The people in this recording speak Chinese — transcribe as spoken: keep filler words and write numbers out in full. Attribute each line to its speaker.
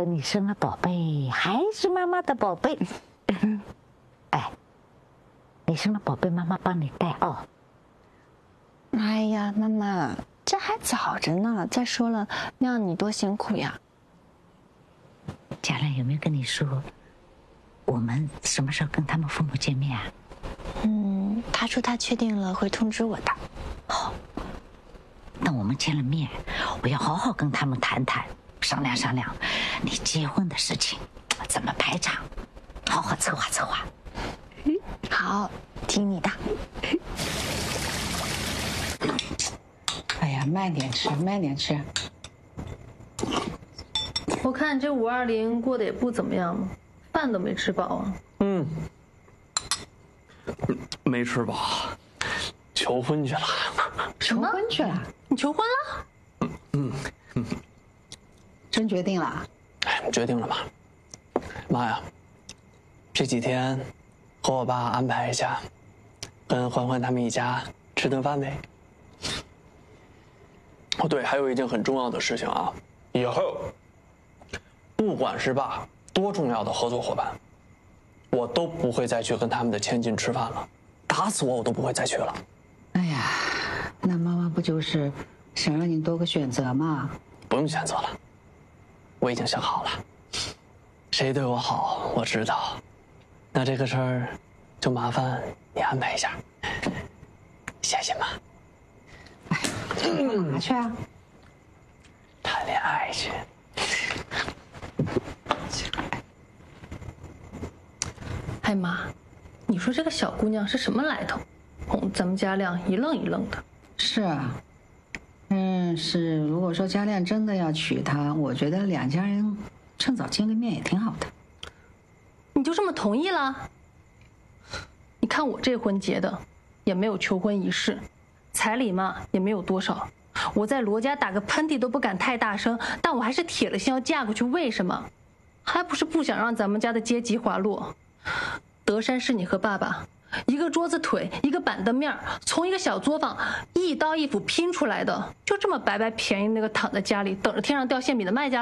Speaker 1: 等你生了宝贝，还是妈妈的宝贝。哎，你生了宝贝，妈妈帮你带哦。
Speaker 2: 哎呀，妈妈，这还早着呢。再说了，那样你多辛苦呀。
Speaker 1: 佳亮有没有跟你说，我们什么时候跟他们父母见面啊？
Speaker 2: 嗯，他说他确定了会通知我的。
Speaker 1: 好，等我们见了面，我要好好跟他们谈谈，商量商量你结婚的事情怎么排场，好好策划策划。
Speaker 2: 好，听你的。
Speaker 3: 哎呀，慢点吃，慢点吃。
Speaker 4: 我看你这五二零过得也不怎么样嘛，饭都没吃饱啊。
Speaker 5: 嗯，没吃饱，求婚去了。
Speaker 3: 求婚去了？
Speaker 4: 你求婚了？
Speaker 5: 嗯嗯嗯，
Speaker 3: 真决定了？
Speaker 5: 哎，决定了吧？妈呀，这几天和我爸安排一下，跟欢欢他们一家吃顿饭呗。哦，对，还有一件很重要的事情啊，以后不管是爸多重要的合作伙伴，我都不会再去跟他们的千金吃饭了，打死我我都不会再去了。
Speaker 3: 哎呀，那妈妈不就是想让你多个选择吗？
Speaker 5: 不用选择了，我已经想好了，谁对我好我知道，那这个事儿就麻烦你安排一下，谢谢妈。
Speaker 3: 哎，干嘛去啊？
Speaker 5: 谈恋爱去。
Speaker 4: 哎妈，你说这个小姑娘是什么来头？哄咱们家亮一愣一愣的。
Speaker 3: 是啊，嗯，是。如果说佳亮真的要娶她，我觉得两家人趁早见个面也挺好的。
Speaker 4: 你就这么同意了？你看我这婚结的，也没有求婚仪式，彩礼嘛也没有多少。我在罗家打个喷嚏都不敢太大声，但我还是铁了心要嫁过去。为什么？还不是不想让咱们家的阶级滑落。德山是你和爸爸一个桌子腿，一个板凳面，从一个小作坊一刀一斧拼出来的，就这么白白便宜那个躺在家里等着天上掉馅饼的卖家。